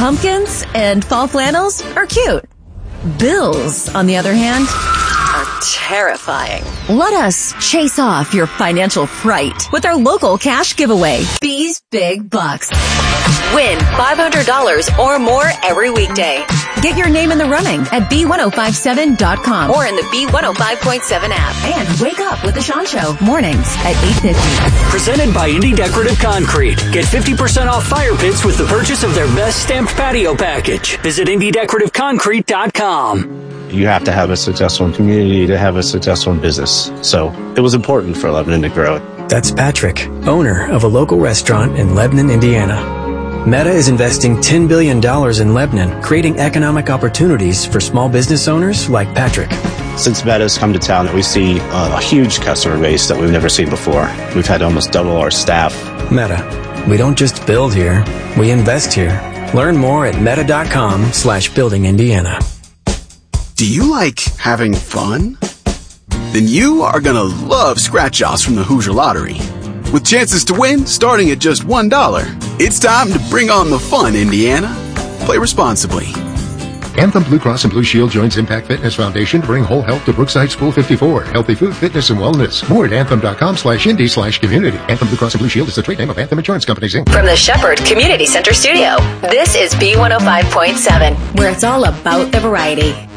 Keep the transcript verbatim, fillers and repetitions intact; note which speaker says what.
Speaker 1: Pumpkins and fall flannels are cute. Bills, on the other hand, are terrifying. Let us chase off your financial fright with our local cash giveaway, B's Big Bucks. Win five hundred dollars or more every weekday. Get your name in the running at B ten fifty-seven dot com or in the B one oh five point seven app. And wake up with the Sean Show mornings at eight fifty.
Speaker 2: Presented by Indy Decorative Concrete. Get fifty percent off fire pits with the purchase of their best stamped patio package. Visit Indy Decorative Concrete dot com.
Speaker 3: You have to have a successful community to have a successful business. So it was important for Lebanon to grow it.
Speaker 4: That's Patrick, owner of a local restaurant in Lebanon, Indiana. Meta is investing ten billion dollars in Lebanon, creating economic opportunities for small business owners like Patrick.
Speaker 3: Since Meta's come to town, we see uh, a huge customer base that we've never seen before. We've had almost double our staff.
Speaker 4: Meta. We don't just build here, we invest here. Learn more at meta.com slash building Indiana.
Speaker 5: Do you like having fun? Then you are going to love scratch-offs from the Hoosier Lottery. With chances to win starting at just one dollar. It's time to bring on the fun, Indiana. Play responsibly.
Speaker 6: Anthem Blue Cross and Blue Shield joins Impact Fitness Foundation to bring whole health to Brookside School fifty-four. Healthy food, fitness, and wellness. More at anthem.com slash indy slash community. Anthem Blue Cross and Blue Shield is the trade name of Anthem Insurance Companies, Incorporated.
Speaker 1: From the Shepherd Community Center studio, this is B one oh five point seven, where it's all about the variety.